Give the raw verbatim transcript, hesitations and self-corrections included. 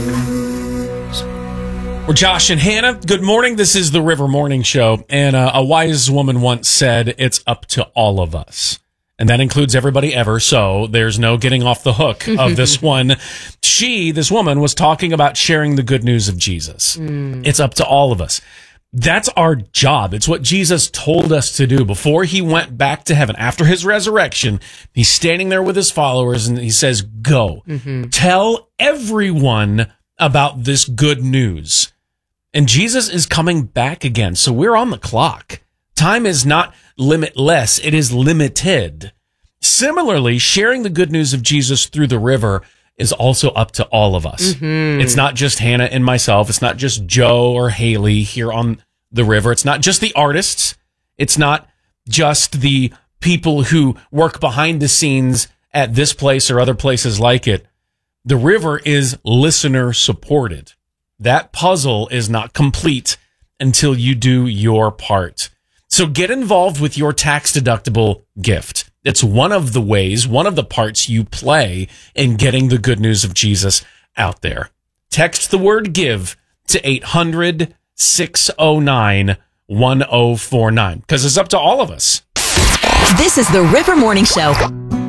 We're Josh and Hannah. Good morning. This is the River Morning Show. And uh, a wise woman once said, it's up to all of us. And that includes everybody ever. So there's no getting off the hook of this one. She, this woman, was talking about sharing the good news of Jesus. Mm. It's up to all of us. That's our job. It's what Jesus told us to do before he went back to heaven. After his resurrection, he's standing there with his followers and he says, go, mm-hmm. tell everyone about this good news. And Jesus is coming back again. So we're on the clock. Time is not limitless. It is limited. Similarly, sharing the good news of Jesus through the river is also up to all of us. Mm-hmm. It's not just Hannah and myself. It's not just Joe or Haley here on the river. It's not just the artists. It's not just the people who work behind the scenes at this place or other places like it. The river is listener supported. That puzzle is not complete until you do your part. So get involved with your tax-deductible gift. It's one of the ways, one of the parts you play in getting the good news of Jesus out there. Text the word give to eight hundred, six oh nine, one oh four nine because it's up to all of us. This is the River Morning Show.